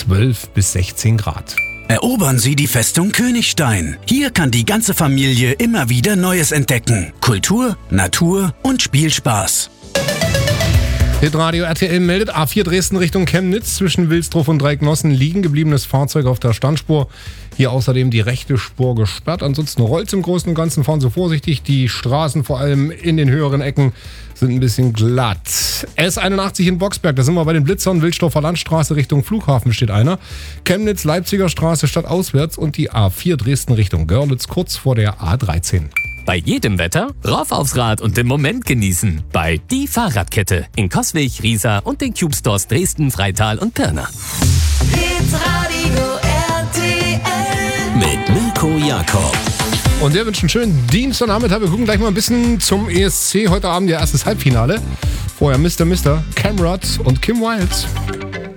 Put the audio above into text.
12 bis 16 Grad. Erobern Sie die Festung Königstein. Hier kann die ganze Familie immer wieder Neues entdecken. Kultur, Natur und Spielspaß. Hitradio RTL meldet A4 Dresden Richtung Chemnitz. Zwischen Wilsdruff und Dreignossen liegen gebliebenes Fahrzeug auf der Standspur. Hier außerdem die rechte Spur gesperrt. Ansonsten rollt es im Großen und Ganzen. Fahren Sie vorsichtig. Die Straßen, vor allem in den höheren Ecken, sind ein bisschen glatt. S81 in Boxberg, da sind wir bei den Blitzern. Wilsdorfer Landstraße Richtung Flughafen steht einer. Chemnitz, Leipziger Straße stadtauswärts und die A4 Dresden Richtung Görlitz kurz vor der A13. Bei jedem Wetter rauf aufs Rad und den Moment genießen. Bei Die Fahrradkette in Coswig, Riesa und den Cube Stores Dresden, Freital und Pirna. Hitradio RTL Mit Mirko Jakob. Und wir wünschen einen schönen Dienstagnachmittag. Wir gucken gleich mal ein bisschen zum ESC. Heute Abend ihr erstes Halbfinale. Vorher Mr. Camrad und Kim Wilde.